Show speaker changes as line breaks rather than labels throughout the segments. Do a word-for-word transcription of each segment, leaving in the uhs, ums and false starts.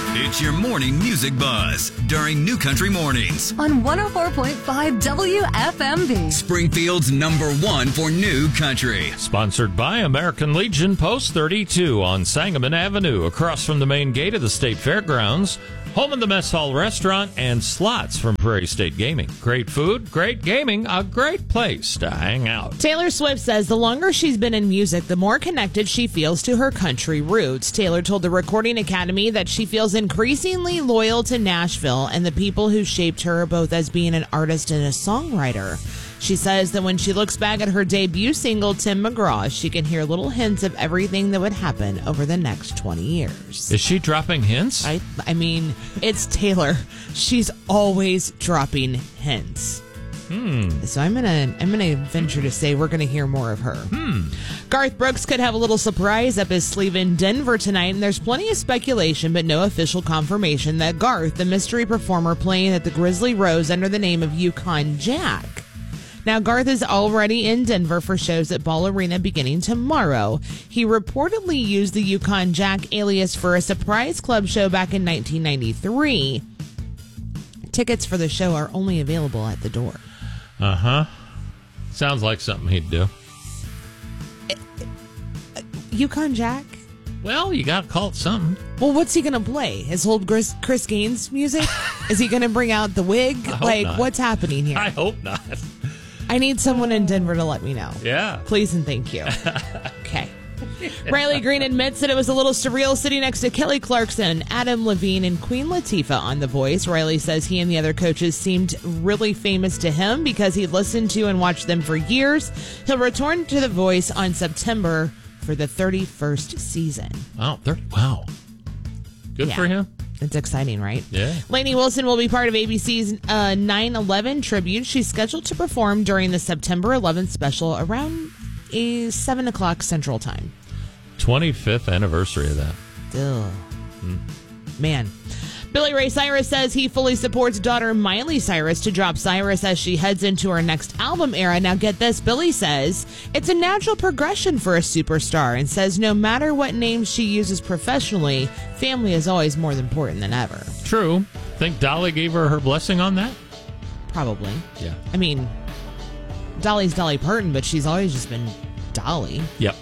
It's your morning music buzz during New Country Mornings
on one oh four point five W F M B.
Springfield's number one for New Country.
Sponsored by American Legion Post thirty-two on Sangamon Avenue, across from the main gate of the State Fairgrounds. Home of the Mess Hall Restaurant and slots from Prairie State Gaming. Great food, great gaming, a great place to hang out.
Taylor Swift says the longer she's been in music, the more connected she feels to her country roots. Taylor told the Recording Academy that she feels increasingly loyal to Nashville and the people who shaped her, both as being an artist and a songwriter. She says that when she looks back at her debut single, Tim McGraw, she can hear little hints of everything that would happen over the next twenty years.
Is she dropping hints?
I, I mean, it's Taylor. She's always dropping hints.
Hmm.
So I'm gonna I'm gonna venture to say we're gonna hear more of her.
Hmm.
Garth Brooks could have a little surprise up his sleeve in Denver tonight, and there's plenty of speculation but no official confirmation that Garth, the mystery performer playing at the Grizzly Rose under the name of Yukon Jack. Now, Garth is already in Denver for shows at Ball Arena beginning tomorrow. He reportedly used the Yukon Jack alias for a surprise club show back in nineteen ninety-three. Tickets for the show are only available at the door.
Uh-huh. Sounds like something he'd do.
Uh, Yukon Jack?
Well, you got to call it something.
Well, what's he going to play? His old Chris, Chris Gaines music? Is he going to bring out the wig? Like,
not.
What's happening here?
I hope not.
I need someone in Denver to let me know.
Yeah.
Please and thank you. Okay. Riley Green admits that it was a little surreal sitting next to Kelly Clarkson, Adam Levine, and Queen Latifah on The Voice. Riley says he and the other coaches seemed really famous to him because he listened to and watched them for years. He'll return to The Voice on September for the thirty-first season.
Wow. thirty Wow. Good
Yeah.
for him.
It's exciting, right?
Yeah.
Lainey Wilson will be part of A B C's uh, nine eleven tribute. She's scheduled to perform during the September eleventh special around uh, seven o'clock Central Time.
twenty-fifth anniversary of that.
Ugh. Mm. Man. Billy Ray Cyrus says he fully supports daughter Miley Cyrus to drop Cyrus as she heads into her next album era. Now get this, Billy says it's a natural progression for a superstar and says no matter what name she uses professionally, family is always more important than ever.
True. Think Dolly gave her her blessing on that?
Probably.
Yeah.
I mean, Dolly's Dolly Parton, but she's always just been Dolly.
Yep.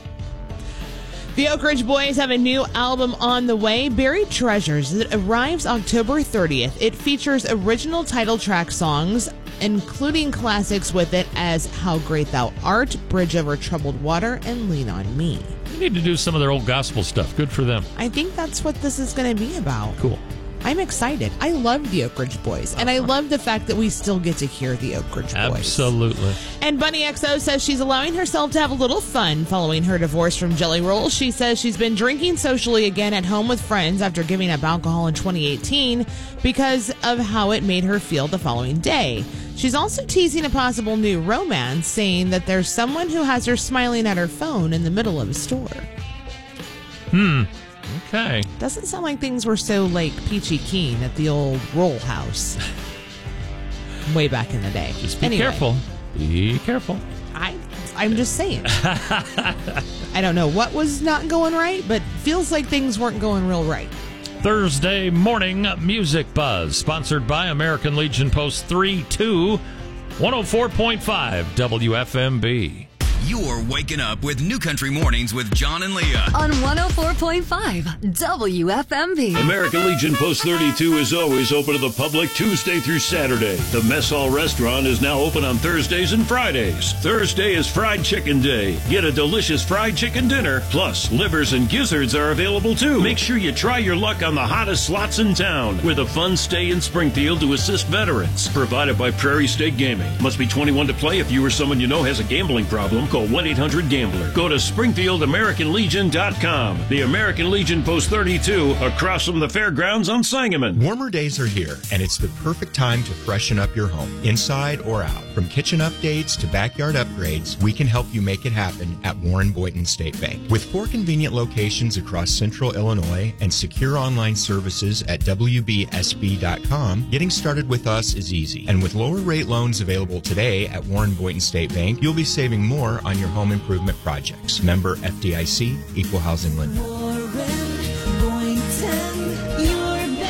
The Oak Ridge Boys have a new album on the way, Buried Treasures. It arrives October thirtieth. It features original title track songs, including classics with it as How Great Thou Art, Bridge Over Troubled Water, and Lean on Me.
They need to do some of their old gospel stuff. Good for them.
I think that's what this is going to be about.
Cool.
I'm excited. I love the Oak Ridge Boys, and I love the fact that we still get to hear the Oak Ridge Boys.
Absolutely.
And Bunny X O says she's allowing herself to have a little fun following her divorce from Jelly Roll. She says she's been drinking socially again at home with friends after giving up alcohol in twenty eighteen because of how it made her feel the following day. She's also teasing a possible new romance, saying that there's someone who has her smiling at her phone in the middle of a store.
Hmm. Okay.
Doesn't sound like things were so, like, peachy keen at the old Roll House way back in the day.
Just be
anyway,
careful. Be careful.
I, I'm just saying. I don't know what was not going right, but feels like things weren't going real right.
Thursday morning music buzz, sponsored by American Legion Post thirty-two, one oh four point five W F M B.
You're waking up with New Country Mornings with John and Leah
on one oh four point five W F M B.
American Legion Post thirty-two is always open to the public Tuesday through Saturday. The Mess Hall Restaurant is now open on Thursdays and Fridays. Thursday is Fried Chicken Day. Get a delicious fried chicken dinner, plus livers and gizzards are available too. Make sure you try your luck on the hottest slots in town with a fun stay in Springfield to assist veterans. Provided by Prairie State Gaming. Must be twenty-one to play. If you or someone you know has a gambling problem, call one eight hundred gambler. Go to Springfield American Legion dot com. The American Legion Post thirty-two, across from the fairgrounds on Sangamon.
Warmer days are here, and it's the perfect time to freshen up your home, inside or out. From kitchen updates to backyard upgrades, we can help you make it happen at Warren Boynton State Bank. With four convenient locations across central Illinois and secure online services at W B S B dot com, getting started with us is easy. And with lower rate loans available today at Warren Boynton State Bank, you'll be saving more on your home improvement projects. Member F D I C, Equal Housing Lender.
Warren Boynton, your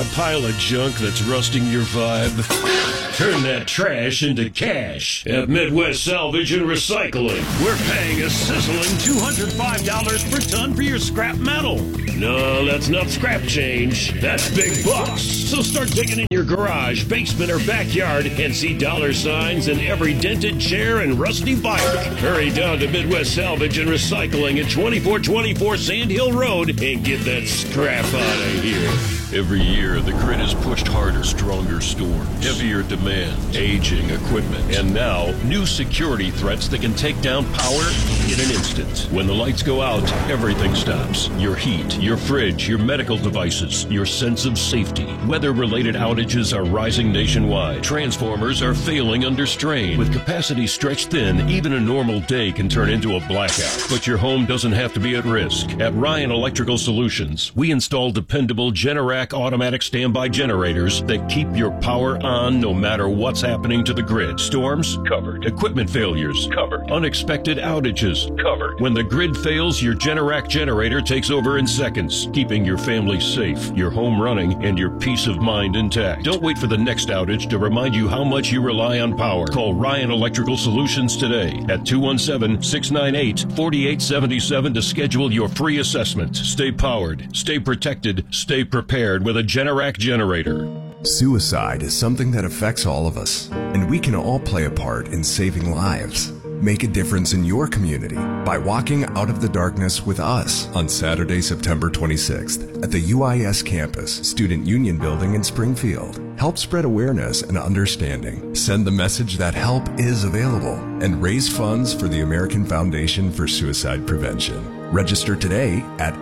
Got a pile of junk that's rusting your vibe? Turn that trash into cash at Midwest Salvage and Recycling. We're paying a sizzling two hundred five dollars per ton for your scrap metal. No, that's not scrap change. That's big bucks. So start digging in your garage, basement, or backyard and see dollar signs in every dented chair and rusty bike. Hurry down to Midwest Salvage and Recycling at twenty-four twenty-four Sand Hill Road and get that scrap out of here. Every year, the grid is pushed harder, stronger storms, heavier demand, aging equipment, and now, new security threats that can take down power in an instant. When the lights go out, everything stops. Your heat, your fridge, your medical devices, your sense of safety. Weather-related outages are rising nationwide. Transformers are failing under strain. With capacity stretched thin, even a normal day can turn into a blackout. But your home doesn't have to be at risk. At Ryan Electrical Solutions, we install dependable Generac automatic standby generators that keep your power on no matter what's happening to the grid. Storms? Covered. Equipment failures? Covered. Unexpected outages? Covered. When the grid fails, your Generac generator takes over in seconds, keeping your family safe, your home running, and your peace of mind intact. Don't wait for the next outage to remind you how much you rely on power. Call Ryan Electrical Solutions today at two one seven, six nine eight, four eight seven seven to schedule your free assessment. Stay powered, stay protected, stay prepared with a Generac generator.
Suicide is something that affects all of us, and we can all play a part in saving lives. Make a difference in your community by walking out of the darkness with us on Saturday, September twenty-sixth at the U I S campus, Student Union Building in Springfield. Help spread awareness and understanding. Send the message that help is available and raise funds for the American Foundation for Suicide Prevention. Register today at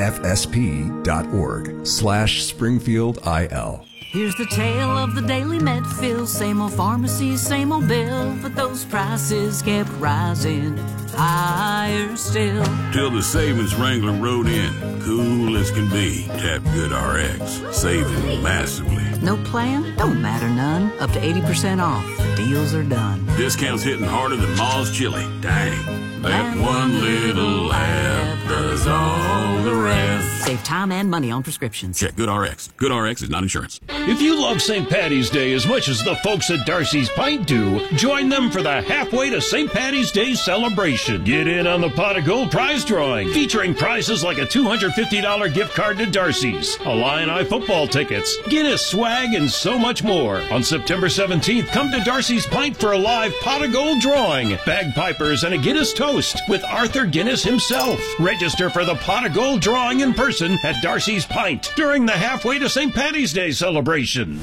afsp.org slash Springfield IL.
Here's the tale of the daily Medfield. Same old pharmacy, same old bill, but those prices kept rising higher still.
Till the savings wrangler rode in, cool as can be. Tap Good R X, saving massively.
No plan? Don't matter none. Up to eighty percent off. Deals are done.
Discounts hitting harder than Ma's chili. Dang. That one little app does all the rest.
Save time and money on prescriptions.
Check Good R X. Good R X is not insurance.
If you love Saint Patty's Day as much as the folks at Darcy's Pint do, join them for the Halfway to Saint Patty's Day celebration. Get in on the Pot of Gold prize drawing, featuring prizes like a two hundred fifty dollars gift card to Darcy's, Illini football tickets, Guinness swag, and so much more. On September seventeenth, come to Darcy's Pint for a live Pot of Gold drawing, bagpipers, and a Guinness toast with Arthur Guinness himself. Register for the Pot of Gold drawing in person at Darcy's Pint during the Halfway to Saint Patty's Day celebration.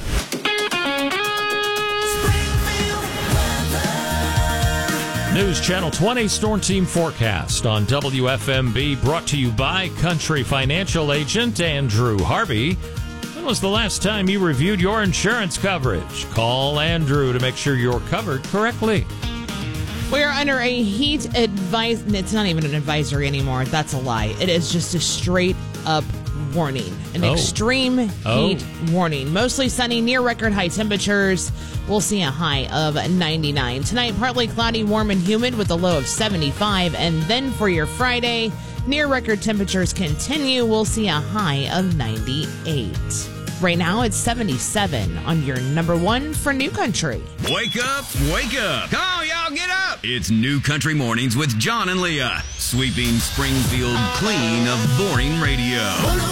News Channel twenty Storm Team Forecast on W F M B, brought to you by Country Financial Agent Andrew Harvey. When was the last time you reviewed your insurance coverage? Call Andrew to make sure you're covered correctly.
We are under a heat advice. It's not even an advisory anymore. That's a lie. It is just a straight up warning. An
oh.
extreme heat
oh.
warning. Mostly sunny, near record high temperatures. We'll see a high of ninety-nine. Tonight, partly cloudy, warm, and humid with a low of seventy-five. And then for your Friday, near record temperatures continue. We'll see a high of ninety-eight. Right now, it's seventy-seven on your number one for New Country.
Wake up, wake up. Come on, y'all, get up. It's New Country Mornings with John and Leah. Sweeping Springfield clean of boring radio.